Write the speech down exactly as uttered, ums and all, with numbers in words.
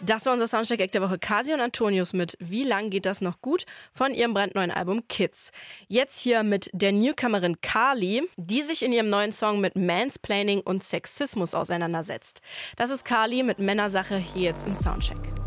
Das war unser Soundcheck-Act der Woche. Kasi und Antonius mit Wie lang geht das noch gut von ihrem brandneuen Album Kids. Jetzt hier mit der Newcomerin Carly, die sich in ihrem neuen Song mit Mansplaining und Sexismus auseinandersetzt. Das ist Carly mit Männersache hier jetzt im Soundcheck.